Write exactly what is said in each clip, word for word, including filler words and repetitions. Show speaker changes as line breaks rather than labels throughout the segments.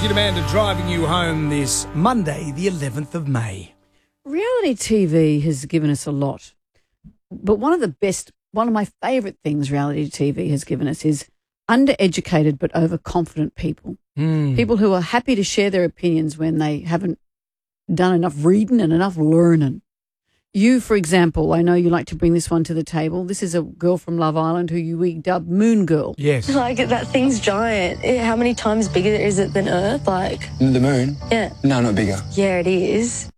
Amanda driving you home this Monday, the eleventh of May.
Reality T V has given us a lot, but one of the best, one of my favourite things reality T V has given us is undereducated but overconfident people.
Mm.
People who are happy to share their opinions when they haven't done enough reading and enough learning. You, for example, I know you like to bring this one to the table. This is a girl from Love Island who you we dubbed Moon Girl.
Yes.
Like, that thing's giant. It, how many times bigger is it than Earth? Like,
The moon?
yeah.
No, not bigger.
Yeah, it is.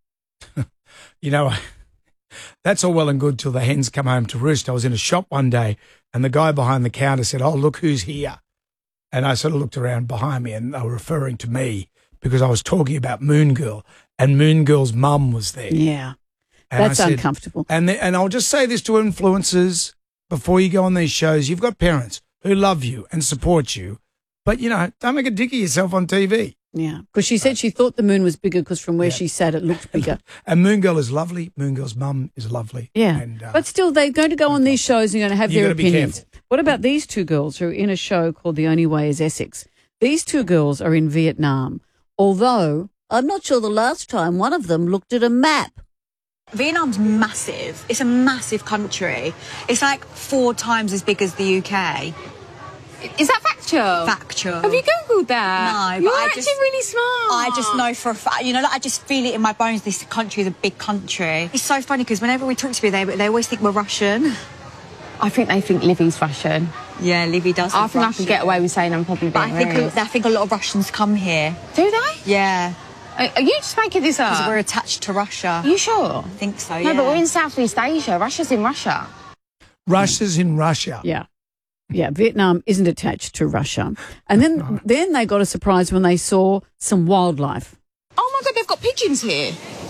You know, that's all well and good till the hens come home to roost. I was in a shop one day and the guy behind the counter said, "Oh, look who's here." And I sort of looked around behind me and they were referring to me because I was talking about Moon Girl and Moon Girl's mum was there.
Yeah,
And I
that's
said-
uncomfortable.
And the, and I'll just say this to influencers before you go on these shows. You've got parents who love you and support you, but, you know, don't make a dick of yourself on T V.
Yeah, because she said she thought the moon was bigger because from where
Yeah.
she sat it looked bigger.
And Moon Girl is lovely. Moon Girl's mum is lovely.
Yeah,
And, uh,
but still they're going to go on these shows and you're going to have
You
their
gotta be
opinions.
careful.
What about these two girls who are in a show called The Only Way is Essex? These two girls are in Vietnam, although I'm not sure the last time one of them looked at a map.
Vietnam's massive. It's a massive country. It's like four times as big as the U K.
Is that factual?
Factual.
Have you Googled that?
No,
You're
but I
actually
just-
really smart.
I just know for a fact, you know, like I just feel it in my bones. This country is a big country. It's so funny because whenever we talk to people, they they always think we're Russian.
I think they think Livy's Russian.
Yeah, Livy does.
I
think
think I
Russian.
could get away with saying I'm probably
But
being
I think
rude.
I think a lot of Russians come here.
Do they?
Yeah,
Are, are you just making this
because
up?
we're attached to Russia.
Are you sure?
I think so.
No,
Yeah.
but we're in Southeast Asia. Russia's in Russia.
Russia's in Russia.
Yeah. Yeah, Vietnam isn't attached to Russia. And then then they got a surprise when they saw some wildlife.
Oh my God, they've got pigeons here.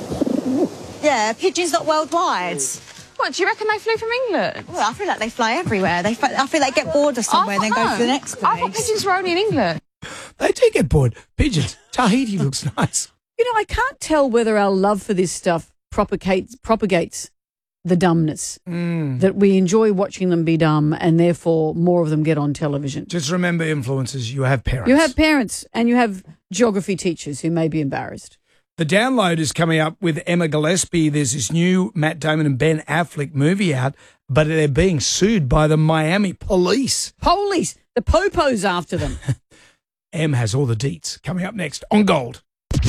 Yeah, pigeons not worldwide.
What, do you reckon they flew from England?
Well, I feel like they fly everywhere. They, fl- I feel like they get bored of somewhere and then go to the next place.
I thought pigeons were only in England.
They do get bored. Pigeons. Tahiti looks nice.
You know, I can't tell whether our love for this stuff propagates propagates the dumbness,
Mm.
that we enjoy watching them be dumb and therefore more of them get on television.
Just remember, influencers, you have parents.
You have parents and you have geography teachers who may be embarrassed.
The Download is coming up with Emma Gillespie. There's this new Matt Damon and Ben Affleck movie out, but they're being sued by the Miami police.
Police, the popos after them.
Em has all the deets coming up next on Gold.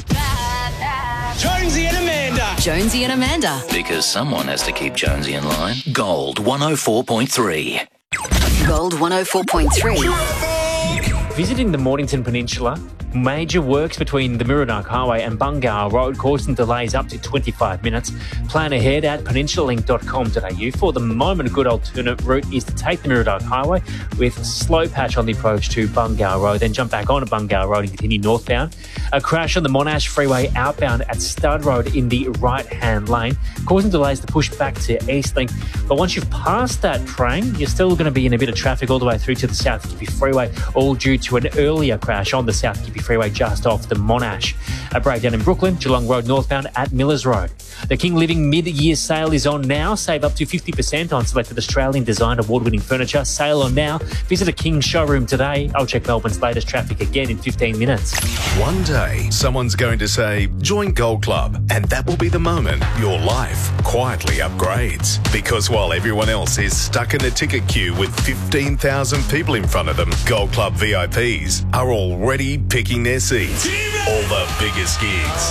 Jonesy and Amanda.
Jonesy and Amanda.
Because someone has to keep Jonesy in line. Gold one oh four point three.
Gold one oh four point three.
Visiting the Mornington Peninsula, major works between the Murdoch Highway and Bungar Road causing delays up to twenty-five minutes. Plan ahead at peninsula link dot com dot a u. For the moment, a good alternate route is to take the Murdoch Highway with slow patch on the approach to Bungar Road, then jump back onto Bungar Road and continue northbound. A crash on the Monash Freeway outbound at Stud Road in the right-hand lane, causing delays to push back to Eastlink. But once you've passed that train, you're still going to be in a bit of traffic all the way through to the South Gippy Freeway, all due to an earlier crash on the South Gippy Freeway just off the Monash. A breakdown in Brooklyn, Geelong Road northbound at Millers Road. The King Living mid-year sale is on now. Save up to fifty percent on selected Australian designed award-winning furniture. Sale on now. Visit a King showroom today. I'll check Melbourne's latest traffic again in fifteen minutes.
One day, someone's going to say, join Gold Club, and that will be the moment your life quietly upgrades. Because while everyone else is stuck in a ticket queue with fifteen thousand people in front of them, Gold Club V I Ps are already picking their seats. All the biggest gigs.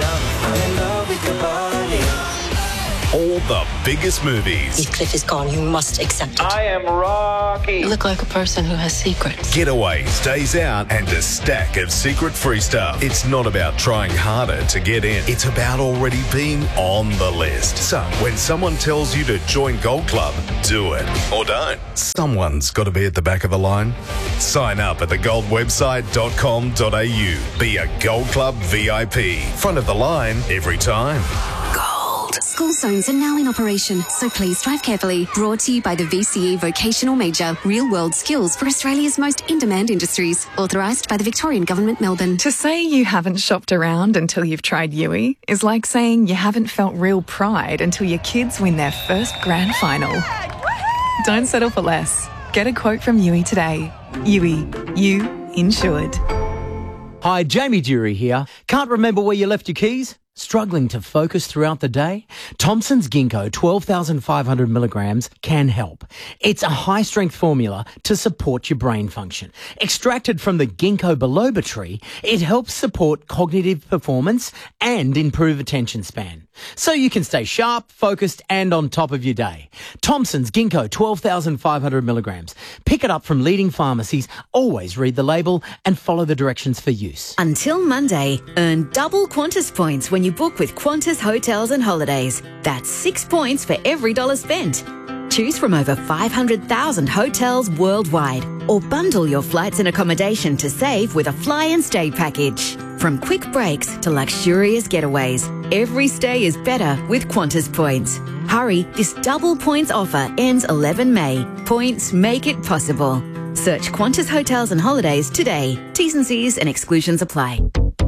All the biggest movies.
Heathcliff is gone. You must accept it.
I am Rocky.
You look like a person who has secrets.
Getaways, days out, and a stack of secret free stuff. It's not about trying harder to get in. It's about already being on the list. So, when someone tells you to join Gold Club, do it. Or don't. Someone's got to be at the back of the line. Sign up at the gold website dot com dot a u. Be a Gold Club V I P. Front of the line every time.
School zones are now in operation, so please drive carefully. Brought to you by the V C E Vocational Major, Real World Skills for Australia's most in-demand industries. Authorised by the Victorian Government, Melbourne.
To say you haven't shopped around until you've tried Yui is like saying you haven't felt real pride until your kids win their first grand final. Don't settle for less. Get a quote from Yui today. Yui, you insured.
Hi, Jamie Dury here. Can't remember where you left your keys? Struggling to focus throughout the day? Thompson's Ginkgo twelve thousand five hundred milligrams can help. It's a high-strength formula to support your brain function. Extracted from the ginkgo biloba tree, it helps support cognitive performance and improve attention span. So you can stay sharp, focused and on top of your day. Thompson's Ginkgo twelve thousand five hundred milligrams. Pick it up from leading pharmacies. Always read the label and follow the directions for use.
Until Monday, earn double Qantas points when you book with Qantas Hotels and Holidays. That's six points for every dollar spent. Choose from over five hundred thousand hotels worldwide or bundle your flights and accommodation to save with a fly and stay package. From quick breaks to luxurious getaways, every stay is better with Qantas points. Hurry, this double points offer ends eleven May. Points make it possible. Search Qantas Hotels and Holidays today. T's and C's and exclusions apply.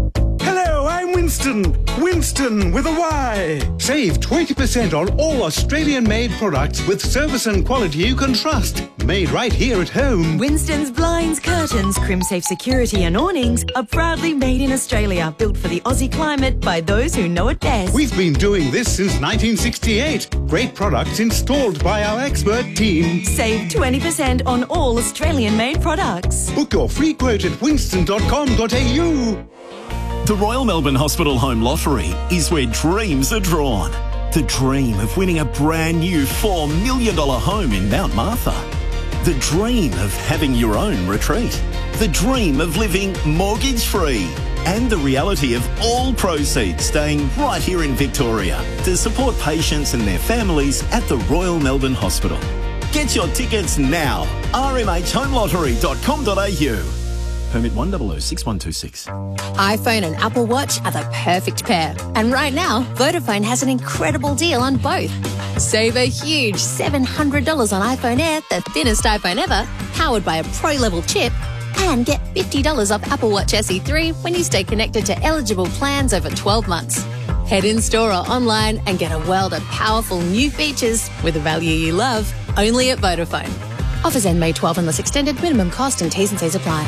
Hello, I'm Winston. Winston with a Y. Save twenty percent on all Australian-made products with service and quality you can trust. Made right here at home.
Winston's blinds, curtains, crimsafe security and awnings are proudly made in Australia, built for the Aussie climate by those who know it best.
We've been doing this since nineteen sixty-eight. Great products installed by our expert team.
Save twenty percent on all Australian-made products.
Book your free quote at winston dot com dot a u.
The Royal Melbourne Hospital Home Lottery is where dreams are drawn. The dream of winning a brand new four million dollars home in Mount Martha. The dream of having your own retreat. The dream of living mortgage-free. And the reality of all proceeds staying right here in Victoria to support patients and their families at the Royal Melbourne Hospital. Get your tickets now. r m h home lottery dot com dot a u. Permit one zero zero six one two six.
iPhone and Apple Watch are the perfect pair. And right now, Vodafone has an incredible deal on both. Save a huge seven hundred dollars on iPhone Air, the thinnest iPhone ever, powered by a pro-level chip, and get fifty dollars off Apple Watch S E three when you stay connected to eligible plans over twelve months. Head in-store or online and get a world of powerful new features with a value you love, only at Vodafone. Offers end May twelfth unless extended. Minimum cost and T's and C's apply.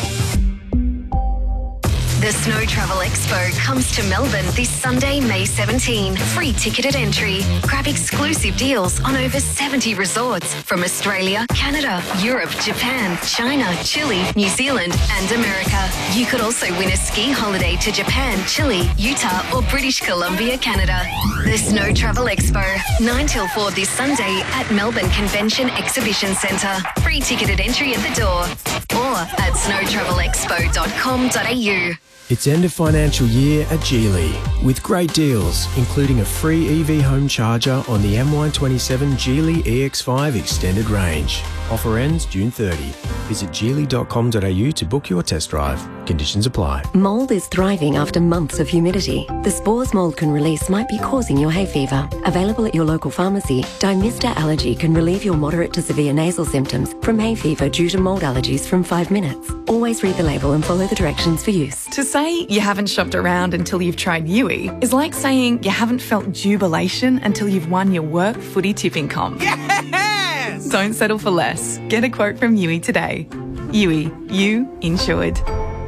The Snow Travel Expo comes to Melbourne this Sunday, May seventeenth. Free ticketed entry. Grab exclusive deals on over seventy resorts from Australia, Canada, Europe, Japan, China, Chile, New Zealand and America. You could also win a ski holiday to Japan, Chile, Utah or British Columbia, Canada. The Snow Travel Expo, nine till four this Sunday at Melbourne Convention Exhibition Centre. Free ticketed entry at the door or at snow travel expo dot com dot a u.
It's end of financial year at Geely with great deals, including a free E V home charger on the M Y twenty-seven Geely E X five Extended Range. Offer ends June thirtieth. Visit geely dot com dot a u to book your test drive. Conditions apply.
Mould is thriving after months of humidity. The spores mould can release might be causing your hay fever. Available at your local pharmacy, Dymista Allergy can relieve your moderate to severe nasal symptoms from hay fever due to mould allergies from five minutes. Always read the label and follow the directions for use.
To say you haven't shopped around until you've tried Yui is like saying you haven't felt jubilation until you've won your work footy tipping comp. Yes! Don't settle for less. Get a quote from Yui today. Yui, you insured.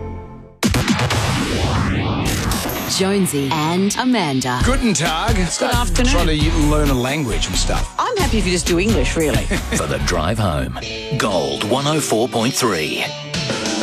Jonesy and Amanda.
Guten Tag.
Good afternoon.
Trying to learn a language and stuff.
I'm happy if you just do English, really.
For the drive home. Gold one oh four point three.